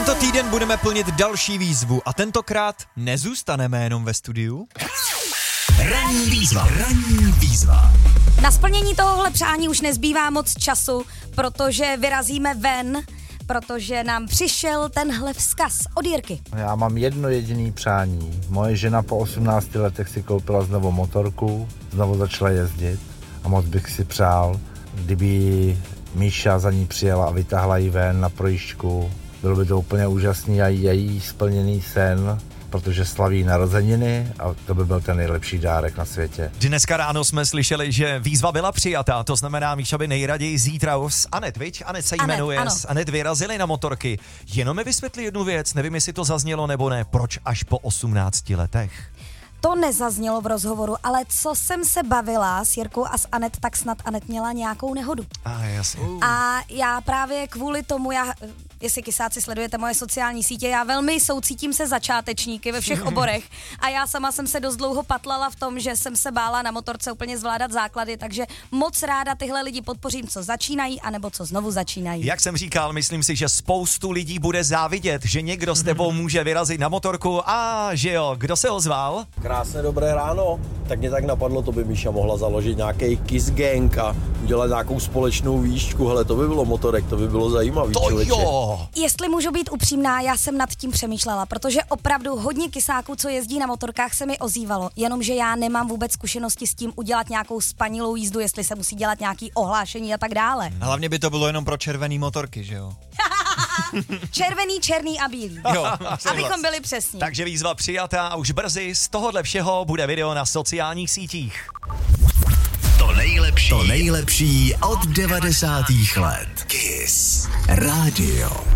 Tento týden budeme plnit další výzvu a tentokrát nezůstaneme jenom ve studiu. Ranní výzva. Na splnění tohohle přání už nezbývá moc času, protože vyrazíme ven, protože nám přišel tenhle vzkaz od Jirky. Já mám jedno jediné přání. Moje žena po 18 letech si koupila znovu motorku, znovu začala jezdit a moc bych si přál, kdyby Míša za ní přijela a vytáhla ji ven na projížďku. Bylo by to úplně úžasný a její splněný sen, protože slaví narozeniny a to by byl ten nejlepší dárek na světě. Dneska ráno jsme slyšeli, že výzva byla přijatá, to znamená, Míša by nejraději zítra s Anet, viď? Anet se jmenuje, s Anet vyrazili na motorky. Jenom mi vysvětli jednu věc, nevím, jestli to zaznělo nebo ne, proč až po 18 letech? To nezaznělo v rozhovoru, ale co jsem se bavila s Jirkou a s Anet, tak snad Anet měla nějakou nehodu. Jasně. A já právě kvůli tomu, jestli kysáci sledujete moje sociální sítě, já velmi soucítím se začátečníky ve všech oborech a já sama jsem se dost dlouho patlala v tom, že jsem se bála na motorce úplně zvládat základy, takže moc ráda tyhle lidi podpořím, co začínají, anebo co znovu začínají. Jak jsem říkal, myslím si, že spoustu lidí bude závidět, že někdo s tebou může vyrazit na motorku a že jo, kdo se ozval? Krásné dobré ráno, tak mě tak napadlo, to by Míša mohla založit nějaký Kiss Gang a udělat nějakou společnou výšku, hele, to by bylo motorek, to by bylo zajímavý. To člověče. jo! Jestli můžu být upřímná, já jsem nad tím přemýšlela, protože opravdu hodně kysáků, co jezdí na motorkách, se mi ozývalo, jenomže já nemám vůbec zkušenosti s tím udělat nějakou spanilou jízdu, jestli se musí dělat nějaký ohlášení a tak dále. Hlavně by to bylo jenom pro červený motorky, že jo? Červený, černý a bílý. Jo, abychom byli přesní. Takže výzva přijatá a už brzy z tohohle všeho bude video na sociálních sítích. To nejlepší od 90. let. Kiss Radio.